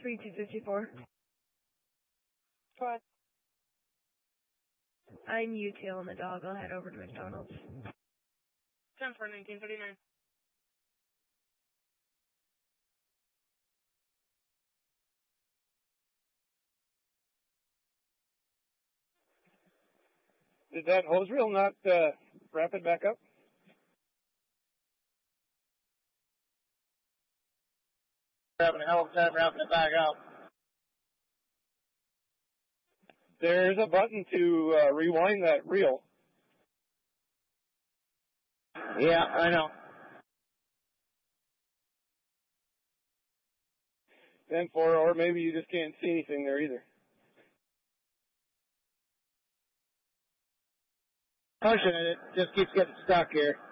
3254. Go ahead. I'm U-tailing the dog. I'll head over to McDonald's. 10 for 1939. Did that hose reel not wrap it back up? Having a hell of a time wrapping it back up. There's a button to rewind that reel. Yeah, I know. 10-4, or maybe you just can't see anything there either. Pushing it, it just keeps getting stuck here.